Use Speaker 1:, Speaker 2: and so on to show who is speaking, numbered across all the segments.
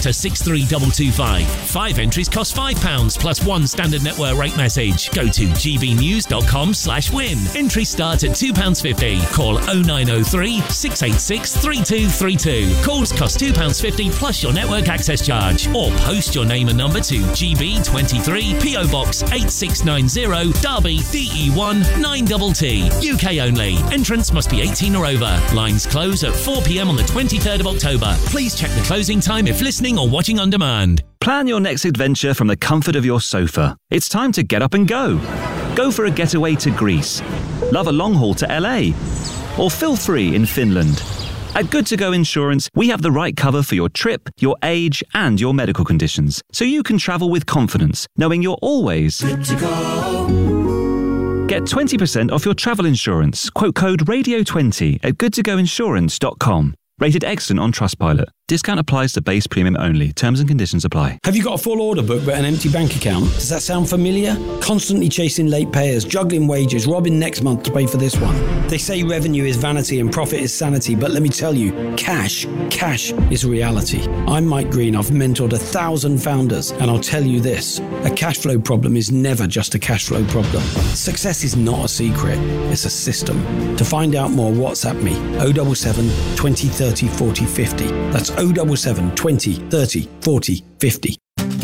Speaker 1: to 63225. 5 entries cost £5 plus 1 standard network rate message. Go to gbnews.com/win. Entries start at £2.50. Call 0903 686 3232. Calls cost £2.50 plus your network access charge. Or post your name and number to GB23 PO Box 8690 Derby DE1 9TT. UK only. Entrance must be 18 or over. Lines close at 4 p.m. on the 23rd of October. Please check the closing time if listening or watching on demand.
Speaker 2: Plan your next adventure from the comfort of your sofa. It's time to get up and go. Go for a getaway to Greece. Love a long haul to LA. Or feel free in Finland. At Good To Go Insurance, we have the right cover for your trip, your age, and your medical conditions, so you can travel with confidence, knowing you're always good to go. Get 20% off your travel insurance. Quote code RADIO20 at goodtogoinsurance.com. Rated excellent on Trustpilot. Discount applies to base premium only. Terms and conditions apply.
Speaker 3: Have you got a full order book but an empty bank account? Does that sound familiar? Constantly chasing late payers, juggling wages, robbing next month to pay for this one. They say revenue is vanity and profit is sanity, but let me tell you, cash is reality. I'm Mike Green. I've mentored 1,000 founders, and I'll tell you this, a cash flow problem is never just a cash flow problem. Success is not a secret, it's a system. To find out more, WhatsApp me, 077 20 30 40 50. That's 077 20 30 40 50.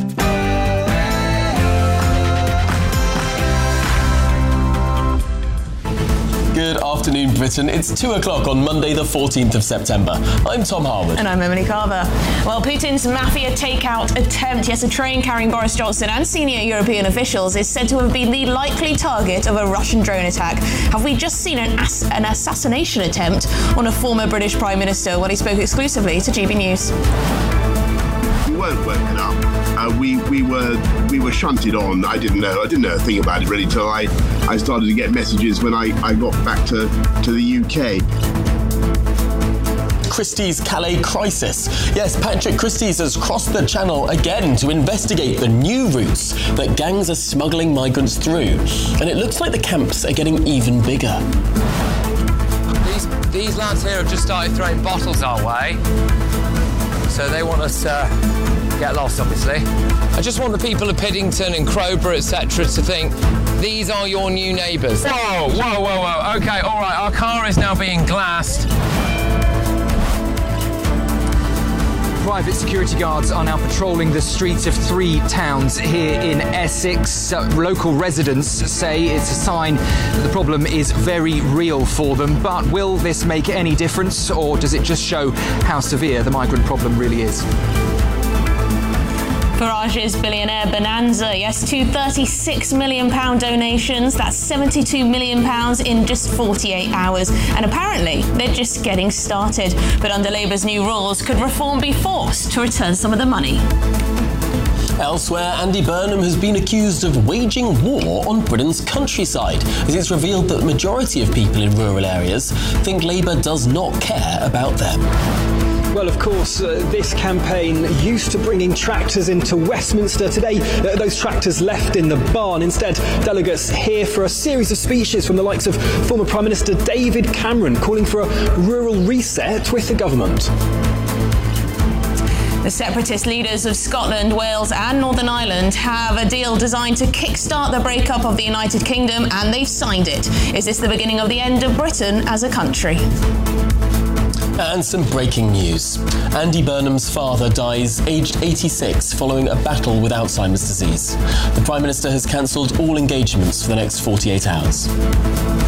Speaker 4: Good afternoon, Britain. It's 2 o'clock on Monday, the 14th of September. I'm Tom Harwood.
Speaker 5: And I'm Emily Carver. Well, Putin's mafia takeout attempt, yes, a train carrying Boris Johnson and senior European officials, is said to have been the likely target of a Russian drone attack. Have we just seen an assassination attempt on a former British Prime Minister? Well, he spoke exclusively to GB News.
Speaker 6: We weren't woken up. We were shunted on. I didn't know a thing about it really till I started to get messages when I got back to the UK.
Speaker 4: Christie's Calais crisis. Yes, Patrick Christie's has crossed the channel again to investigate the new routes that gangs are smuggling migrants through. And it looks like the camps are getting even bigger.
Speaker 7: These lads here have just started throwing bottles our way. So they want us to get lost, obviously. I just want the people of Piddington and Crowborough, etc. to think, these are your new neighbours. Whoa. Okay, all right, our car is now being glassed.
Speaker 8: Private security guards are now patrolling the streets of 3 towns here in Essex. Local residents say it's a sign that the problem is very real for them. But will this make any difference, or does it just show how severe the migrant problem really is?
Speaker 5: Farage's billionaire bonanza, yes, 2 £36 million donations. That's £72 million in just 48 hours. And apparently, they're just getting started. But under Labour's new rules, could reform be forced to return some of the money?
Speaker 4: Elsewhere, Andy Burnham has been accused of waging war on Britain's countryside, as it's revealed that the majority of people in rural areas think Labour does not care about them.
Speaker 9: Well, of course, this campaign used to bringing tractors into Westminster. Today, those tractors left in the barn. Instead, delegates here for a series of speeches from the likes of former Prime Minister David Cameron, calling for a rural reset with the government.
Speaker 5: The separatist leaders of Scotland, Wales and Northern Ireland have a deal designed to kickstart the breakup of the United Kingdom, and they've signed it. Is this the beginning of the end of Britain as a country?
Speaker 4: And some breaking news. Andy Burnham's father dies aged 86 following a battle with Alzheimer's disease. The Prime Minister has cancelled all engagements for the next 48 hours.